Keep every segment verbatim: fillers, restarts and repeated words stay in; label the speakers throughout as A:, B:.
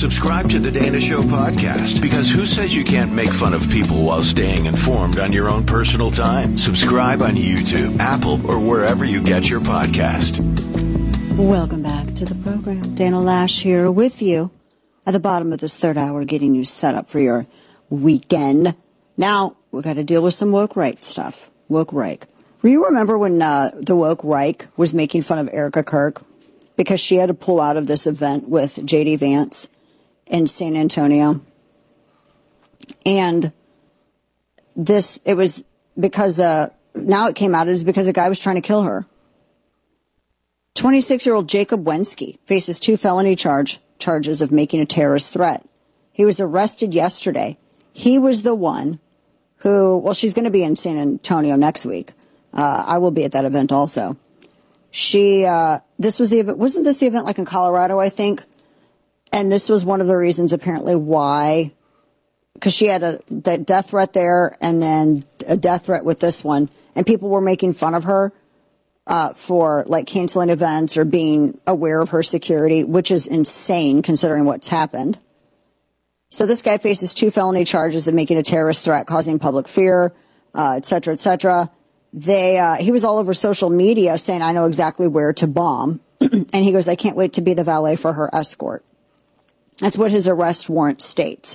A: Subscribe to the Dana Show podcast, because who says you can't make fun of people while staying informed on your own personal time? Subscribe on YouTube, Apple, or wherever you get your podcast.
B: Welcome back to the program. Dana Lash here with you at the bottom of this third hour, getting you set up for your weekend. Now, we've got to deal with some woke right stuff. Woke Reich. You remember when uh, the woke Reich was making fun of Erica Kirk because she had to pull out of this event with J D Vance in San Antonio? And this, it was because, uh, now it came out, it was because a guy was trying to kill her. twenty-six-year-old Jacob Wensky faces two felony charge charges of making a terrorist threat. He was arrested yesterday. He was the one who, well, she's going to be in San Antonio next week. Uh, I will be at that event also. She, uh, this was the event, wasn't this the event like in Colorado, I think? And this was one of the reasons apparently why, because she had a the death threat there and then a death threat with this one. And people were making fun of her uh, for like canceling events or being aware of her security, which is insane considering what's happened. So this guy faces two felony charges of making a terrorist threat, causing public fear, uh, et cetera, et cetera. They, uh, he was all over social media saying, I know exactly where to bomb. And he goes, I can't wait to be the valet for her escort. That's what his arrest warrant states.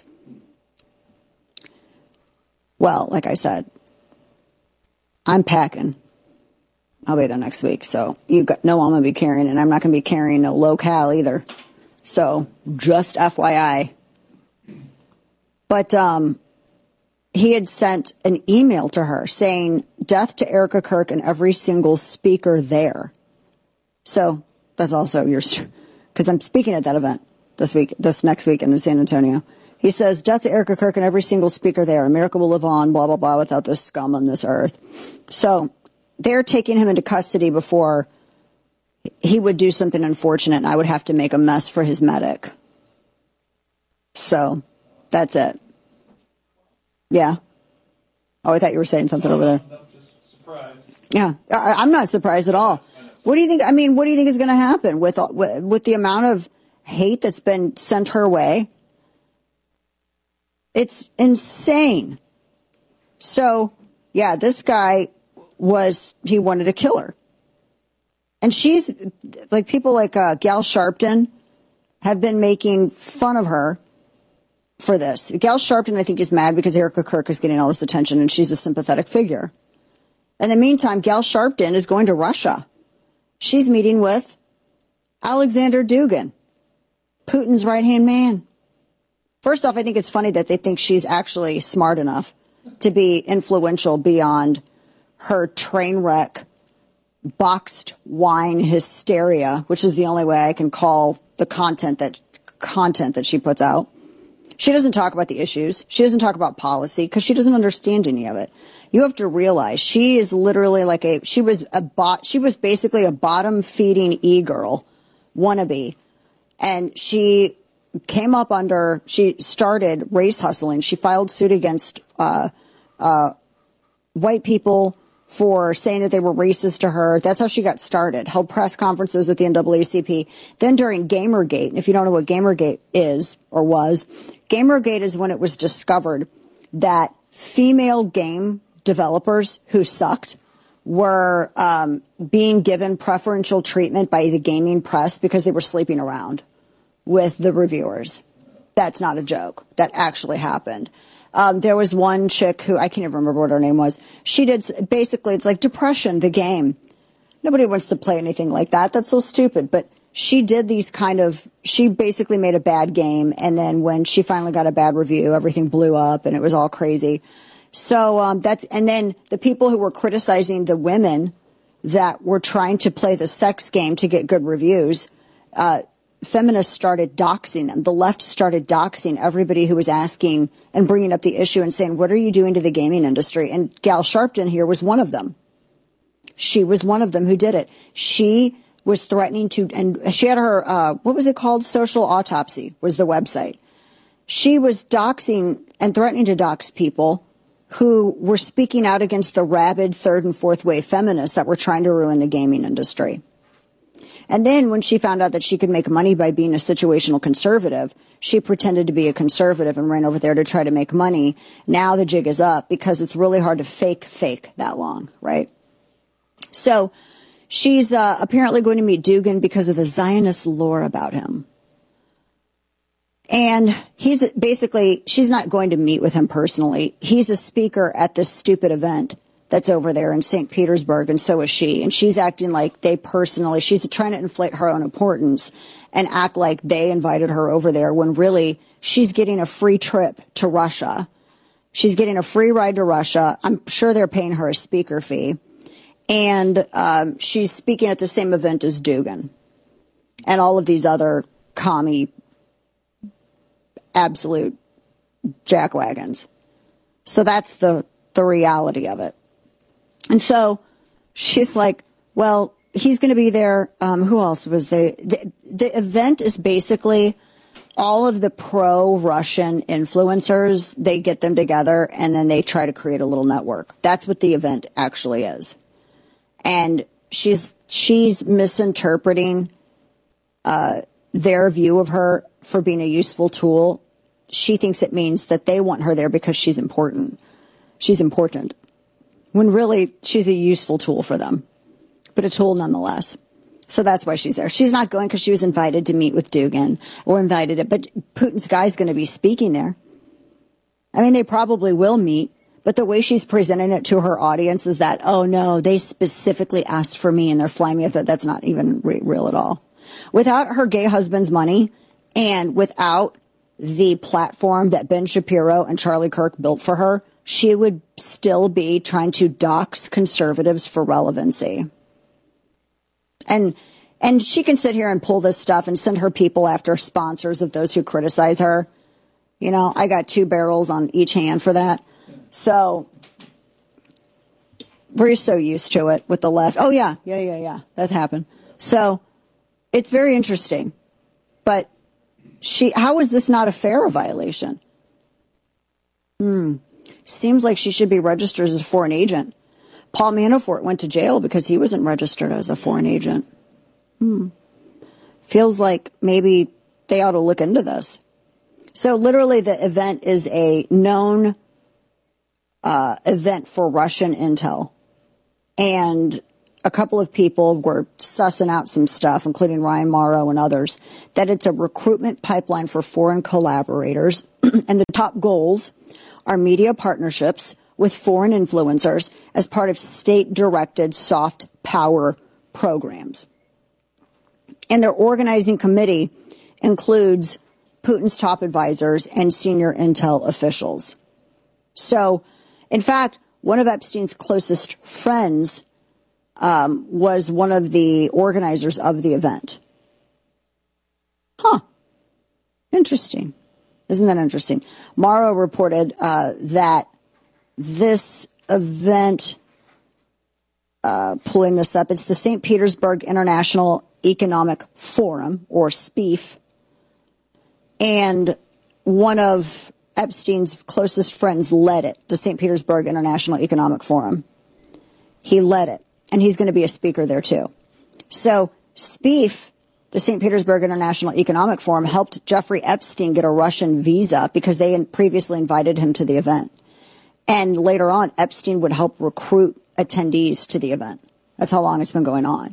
B: Well, like I said, I'm packing. I'll be there next week. So you got, no, I'm going to be carrying, and I'm not going to be carrying a local either. So just F Y I. But, um, he had sent an email to her saying, death to Erica Kirk and every single speaker there. So that's also your, because I'm speaking at that event this week, this next week in San Antonio. He says, death to Erica Kirk and every single speaker there. America will live on, blah, blah, blah, without this scum on this earth. So they're taking him into custody before he would do something unfortunate, and I would have to make a mess for his medic. So that's it. Yeah. Oh, I thought you were saying something over there.
C: No, just surprised.
B: Yeah, I, I'm not surprised at all. What do you think? I mean, what do you think is going to happen with, with with the amount of hate that's been sent her way? It's insane. So, yeah, this guy was, he wanted to kill her. And she's, like, people like uh, Gal Sharpton have been making fun of her for this. Gal Sharpton, I think, is mad because Erica Kirk is getting all this attention and she's a sympathetic figure. In the meantime, Gal Sharpton is going to Russia. She's meeting with Alexander Dugin, Putin's right-hand man. First off, I think it's funny that they think she's actually smart enough to be influential beyond her train wreck, boxed wine hysteria, which is the only way I can call the content that content that she puts out. She doesn't talk about the issues. She doesn't talk about policy because she doesn't understand any of it. You have to realize she is literally like a, she was a bot, she was basically a bottom feeding e-girl wannabe. And she came up under, she started race hustling. She filed suit against, uh, uh, white people for saying that they were racist to her. That's how she got started. Held press conferences with the N double A C P. Then during Gamergate, if you don't know what Gamergate is or was, Gamergate is when it was discovered that female game developers who sucked were um, being given preferential treatment by the gaming press because they were sleeping around with the reviewers. That's not a joke. That actually happened. Um, there was one chick who, I can't even remember what her name was. She did, basically, it's like Depression, the game. Nobody wants to play anything like that. That's so stupid. But she did these kind of, she basically made a bad game. And then when she finally got a bad review, everything blew up and it was all crazy. So um, that's, and then the people who were criticizing the women that were trying to play the sex game to get good reviews, uh, feminists started doxing them. The left started doxing everybody who was asking and bringing up the issue and saying, what are you doing to the gaming industry? And Gal Sharpton here was one of them. She was one of them who did it. She was threatening to, and she had her, uh, what was it called? Social Autopsy was the website. She was doxing and threatening to dox people who were speaking out against the rabid third and fourth wave feminists that were trying to ruin the gaming industry. And then when she found out that she could make money by being a situational conservative, she pretended to be a conservative and ran over there to try to make money. Now the jig is up because it's really hard to fake fake that long, right? So she's uh, apparently going to meet Dugin because of the Zionist lore about him. And he's basically, she's not going to meet with him personally. He's a speaker at this stupid event that's over there in Saint Petersburg, and so is she. And she's acting like they personally, she's trying to inflate her own importance and act like they invited her over there when really she's getting a free trip to Russia. She's getting a free ride to Russia. I'm sure they're paying her a speaker fee. And um, she's speaking at the same event as Dugin and all of these other commie absolute jackwagons. So that's the, the reality of it. And so she's like, well, he's going to be there. Um, who else was there? The, the event is basically all of the pro-Russian influencers. They get them together and then they try to create a little network. That's what the event actually is. And she's she's misinterpreting uh, their view of her for being a useful tool. She thinks it means that they want her there because she's important. She's important. When really she's a useful tool for them, but a tool nonetheless. So that's why she's there. She's not going because she was invited to meet with Dugin or invited it, but Putin's guy's going to be speaking there. I mean, they probably will meet, but the way she's presenting it to her audience is that, oh no, they specifically asked for me and they're flying me up there. That's not even re- real at all. Without her gay husband's money and without the platform that Ben Shapiro and Charlie Kirk built for her, she would still be trying to dox conservatives for relevancy. And and she can sit here and pull this stuff and send her people after sponsors of those who criticize her. You know, I got two barrels on each hand for that. So we're so used to it with the left. Oh, yeah, yeah, yeah, yeah. That happened. So it's very interesting. But she, how is this not a FARA violation? Hmm. Seems like she should be registered as a foreign agent. Paul Manafort went to jail because he wasn't registered as a foreign agent. Hmm. Feels like maybe they ought to look into this. So literally the event is a known uh, event for Russian intel. And a couple of people were sussing out some stuff, including Ryan Morrow and others, that it's a recruitment pipeline for foreign collaborators. And the top goals are media partnerships with foreign influencers as part of state-directed soft power programs. And their organizing committee includes Putin's top advisors and senior intel officials. So, in fact, one of Epstein's closest friends um, was one of the organizers of the event. Huh. Interesting. Isn't that interesting? Morrow reported uh, that this event, uh, pulling this up, it's the Saint Petersburg International Economic Forum, or S P E F, and one of Epstein's closest friends led it, the Saint Petersburg International Economic Forum. He led it, and he's going to be a speaker there too. So S P E F, the Saint Petersburg International Economic Forum, helped Jeffrey Epstein get a Russian visa because they had previously invited him to the event. And later on, Epstein would help recruit attendees to the event. That's how long it's been going on.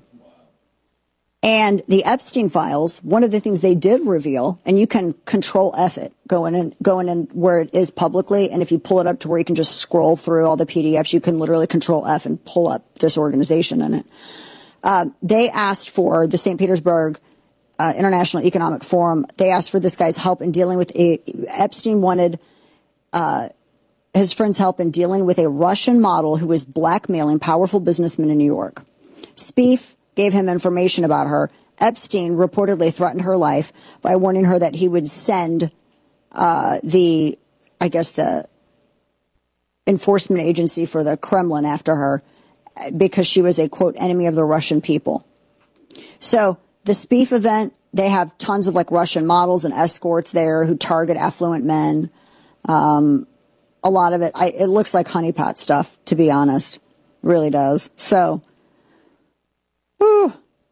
B: And the Epstein files, one of the things they did reveal, and you can control F it, going in, going in where it is publicly, and if you pull it up to where you can just scroll through all the P D Fs, you can literally control F and pull up this organization in it. Uh, they asked for the Saint Petersburg uh, International Economic Forum. They asked for this guy's help in dealing with a, Epstein wanted uh, his friend's help in dealing with a Russian model who was blackmailing powerful businessmen in New York. S P E F gave him information about her. Epstein reportedly threatened her life by warning her that he would send uh, the, I guess, the enforcement agency for the Kremlin after her because she was a, quote, enemy of the Russian people. So the S P E F event, they have tons of like Russian models and escorts there who target affluent men. Um, a lot of it, I, it looks like honeypot stuff, to be honest. It really does. So, whew,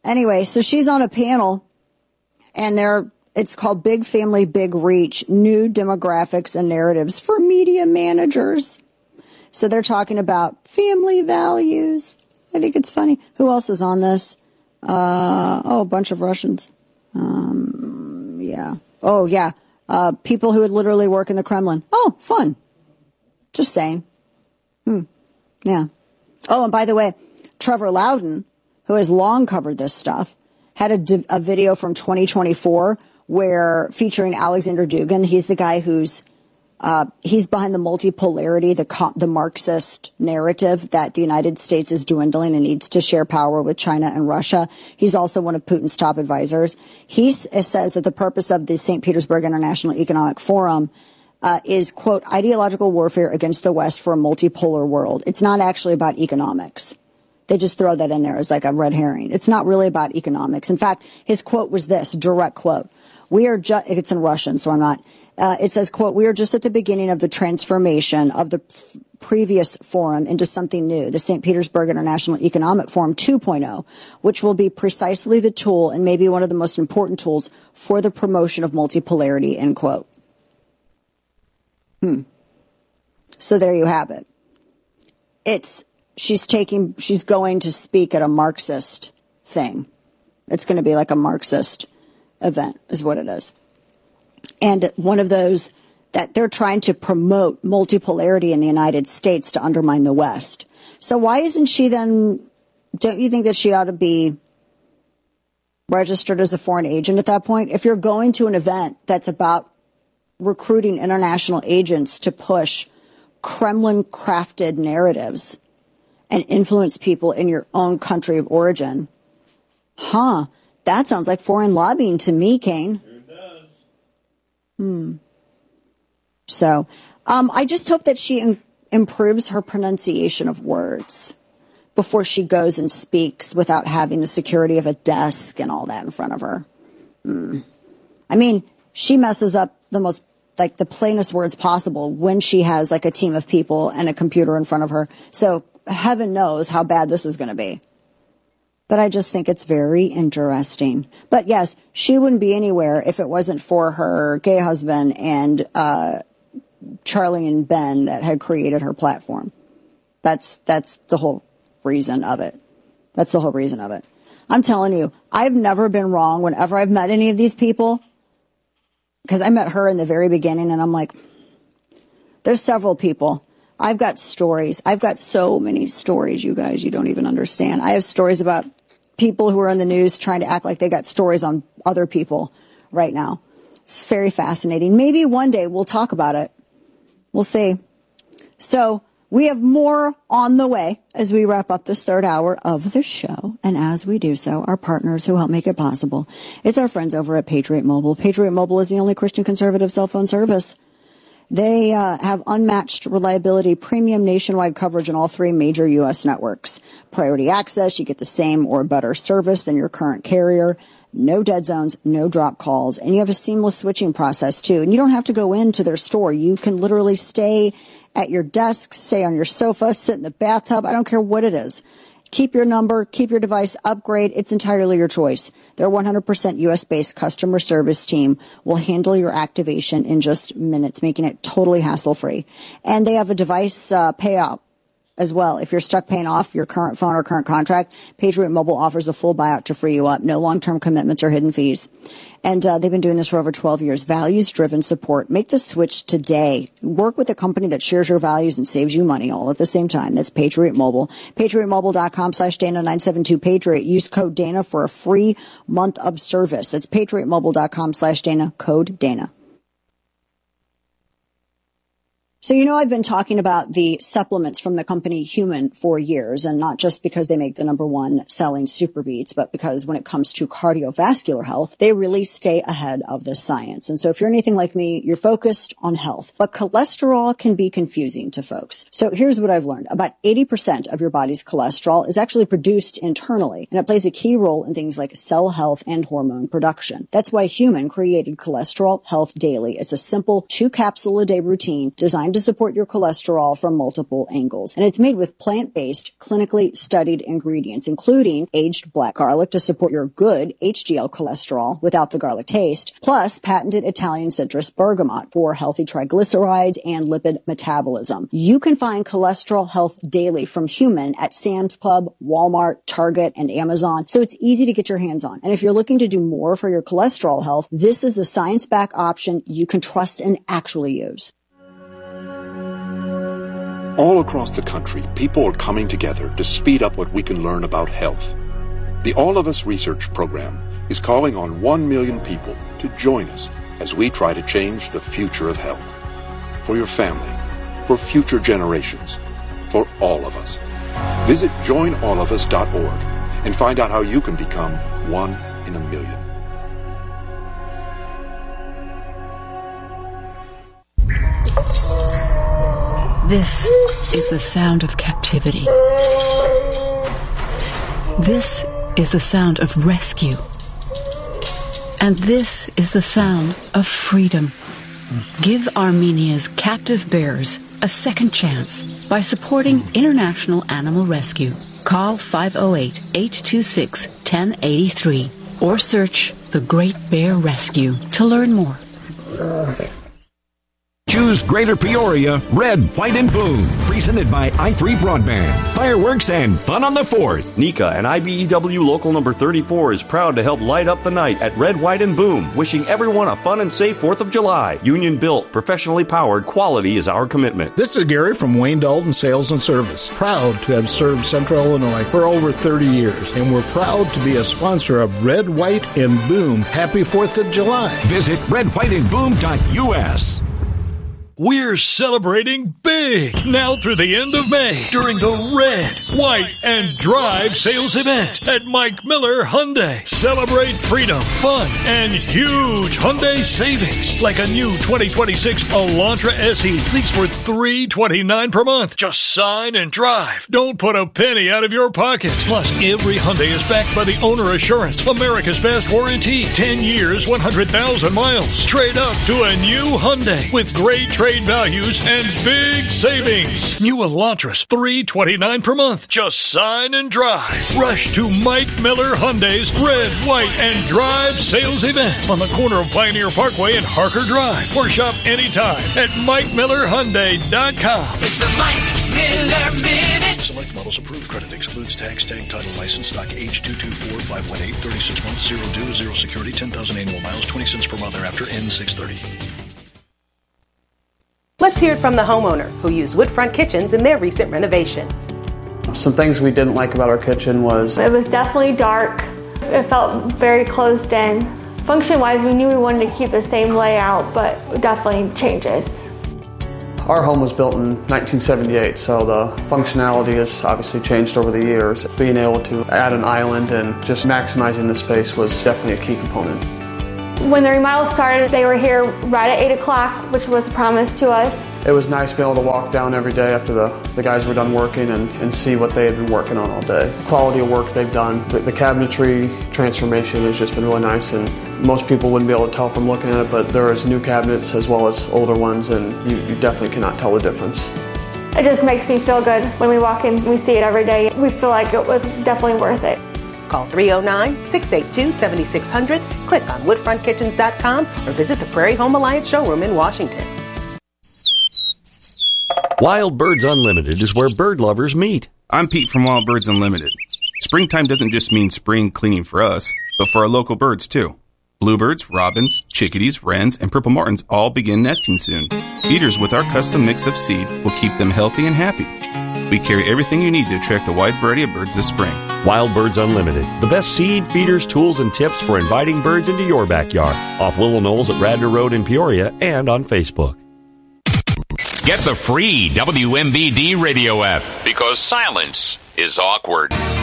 B: Anyway, so she's on a panel, and they're, it's called Big Family, Big Reach, New Demographics and Narratives for Media Managers. So they're talking about family values. I think it's funny. Who else is on this? Uh, oh, a bunch of Russians. Um, yeah. Oh, yeah. Uh, people who would literally work in the Kremlin. Oh, fun. Just saying. Hmm. Yeah. Oh, and by the way, Trevor Loudon, who has long covered this stuff, had a, di- a video from twenty twenty-four where featuring Alexander Dugin. He's the guy who's uh, he's behind the multipolarity, the co- the Marxist narrative that the United States is dwindling and needs to share power with China and Russia. He's also one of Putin's top advisors. He s- says that the purpose of the Saint Petersburg International Economic Forum uh, is, quote, ideological warfare against the West for a multipolar world. It's not actually about economics. They just throw that in there as like a red herring. It's not really about economics. In fact, his quote was this, direct quote. We are just, it's in Russian, so I'm not, uh, it says, quote, we are just at the beginning of the transformation of the f- previous forum into something new, the Saint Petersburg International Economic Forum two point oh, which will be precisely the tool and maybe one of the most important tools for the promotion of multipolarity, end quote. Hmm. So there you have it. It's, she's taking, she's going to speak at a Marxist thing. It's going to be like a Marxist event is what it is. And one of those that they're trying to promote multipolarity in the United States to undermine the West. So why isn't she then, don't you think that she ought to be registered as a foreign agent at that point? If you're going to an event that's about recruiting international agents to push Kremlin-crafted narratives and influence people in your own country of origin, huh, that sounds like foreign lobbying to me, Kane.
C: It does.
B: Hmm. So, um, I just hope that she in- improves her pronunciation of words before she goes and speaks without having the security of a desk and all that in front of her. Hmm. I mean, she messes up the most, like the plainest words possible when she has like a team of people and a computer in front of her. So heaven knows how bad this is going to be. But I just think it's very interesting. But yes, she wouldn't be anywhere if it wasn't for her gay husband and uh, Charlie and Ben that had created her platform. That's that's the whole reason of it. That's the whole reason of it. I'm telling you, I've never been wrong whenever I've met any of these people. Because I met her in the very beginning and I'm like, there's several people. I've got stories. I've got so many stories, you guys, you don't even understand. I have stories about people who are in the news trying to act like they got stories on other people right now. It's very fascinating. Maybe one day we'll talk about it. We'll see. So we have more on the way as we wrap up this third hour of the show. And as we do so, our partners who help make it possible, it's our friends over at Patriot Mobile. Patriot Mobile is the only Christian conservative cell phone service. They uh, have unmatched reliability, premium nationwide coverage in all three major U S networks. Priority access, you get the same or better service than your current carrier. No dead zones, no drop calls, and you have a seamless switching process too. And you don't have to go into their store. You can literally stay at your desk, stay on your sofa, sit in the bathtub. I don't care what it is. Keep your number, keep your device, upgrade. It's entirely your choice. Their one hundred percent U S-based customer service team will handle your activation in just minutes, making it totally hassle-free. And they have a device uh, payout as well. If you're stuck paying off your current phone or current contract, Patriot Mobile offers a full buyout to free you up. No long-term commitments or hidden fees. And uh, they've been doing this for over twelve years. Values-driven support. Make the switch today. Work with a company that shares your values and saves you money all at the same time. That's Patriot Mobile. PatriotMobile.com slash Dana nine seven two Patriot. Use code Dana for a free month of service. That's PatriotMobile.com slash Dana. Code Dana. So, you know, I've been talking about the supplements from the company Human for years, and not just because they make the number one selling Super Beats, but because when it comes to cardiovascular health, they really stay ahead of the science. And so if you're anything like me, you're focused on health, but cholesterol can be confusing to folks. So here's what I've learned. About eighty percent of your body's cholesterol is actually produced internally, and it plays a key role in things like cell health and hormone production. That's why Human created Cholesterol Health Daily. It's a simple two capsule a day routine designed designed to support your cholesterol from multiple angles. And it's made with plant-based, clinically studied ingredients, including aged black garlic to support your good H D L cholesterol without the garlic taste, plus patented Italian citrus bergamot for healthy triglycerides and lipid metabolism. You can find Cholesterol Health Daily from Human at Sam's Club, Walmart, Target, and Amazon, so it's easy to get your hands on. And if you're looking to do more for your cholesterol health, this is a science-backed option you can trust and actually use.
C: All across the country, people are coming together to speed up what we can learn about health. The All of Us Research Program is calling on one million people to join us as we try to change the future of health. For your family, for future generations, for all of us. Visit join all of us dot org and find out how you can become one in a million.
D: This is the sound of captivity. This is the sound of rescue. And this is the sound of freedom. Give Armenia's captive bears a second chance by supporting International Animal Rescue. Call five oh eight, eight two six, one oh eight three or search The Great Bear Rescue to learn more.
E: Choose Greater Peoria, Red, White, and Boom. Presented by i three Broadband. Fireworks and fun on the fourth.
F: NECA and I B E W Local Number thirty-four is proud to help light up the night at Red, White, and Boom. Wishing everyone a fun and safe fourth of July. Union built, professionally powered, quality is our commitment.
G: This is Gary from Wayne Dalton Sales and Service. Proud to have served Central Illinois for over thirty years. And we're proud to be a sponsor of Red, White, and Boom. Happy fourth of July.
E: Visit red white and boom dot U S.
H: We're celebrating big now through the end of May during the Red, White, and Drive sales event at Mike Miller Hyundai. Celebrate freedom, fun, and huge Hyundai savings like a new twenty twenty-six Elantra S E lease for three hundred twenty-nine dollars per month. Just sign and drive. Don't put a penny out of your pocket. Plus, every Hyundai is backed by the Owner Assurance, America's best warranty, ten years, one hundred thousand miles. Trade up to a new Hyundai with great trade values and big savings. New Elantras, three hundred twenty-nine dollars per month. Just sign and drive. Rush to Mike Miller Hyundai's Red, White, and Drive sales event on the corner of Pioneer Parkway and Harker Drive. Or shop anytime at mike miller hyundai dot com.
I: It's a Mike Miller Minute.
H: Select models approved. Credit excludes tax, tag, title, license, stock, age two two four, five one eight, thirty-six months, zero due, zero security, ten thousand annual miles, twenty cents per mile thereafter, N six thirty.
J: Let's hear it from the homeowner who used Woodfront Kitchens in their recent renovation.
K: Some things we didn't like about our kitchen was...
L: It was definitely dark. It felt very closed in. Function-wise, we knew we wanted to keep the same layout, but definitely changes.
K: Our home was built in nineteen seventy-eight, so the functionality has obviously changed over the years. Being able to add an island and just maximizing the space was definitely a key component.
L: When the remodel started, they were here right at eight o'clock, which was a promise to us.
K: It was nice being able to walk down every day after the, the guys were done working and, and see what they had been working on all day. The quality of work they've done. The, the cabinetry transformation has just been really nice, and most people wouldn't be able to tell from looking at it, but there is new cabinets as well as older ones, and you, you definitely cannot tell the difference.
L: It just makes me feel good when we walk in, we see it every day. We feel like it was definitely worth it.
J: Call three oh nine, six eight two, seven six zero zero, click on woodfront kitchens dot com, or visit the Prairie Home Alliance showroom in Washington.
F: Wild Birds Unlimited is where bird lovers meet.
M: I'm Pete from Wild Birds Unlimited. Springtime doesn't just mean spring cleaning for us, but for our local birds too. Bluebirds, robins, chickadees, wrens, and purple martins all begin nesting soon. Feeders with our custom mix of seed will keep them healthy and happy. We carry everything you need to attract a wide variety of birds this spring.
F: Wild Birds Unlimited, the best seed, feeders, tools, and tips for inviting birds into your backyard. Off Willow Knolls at Radnor Road in Peoria and on Facebook.
N: Get the free W M B D radio app because silence is awkward.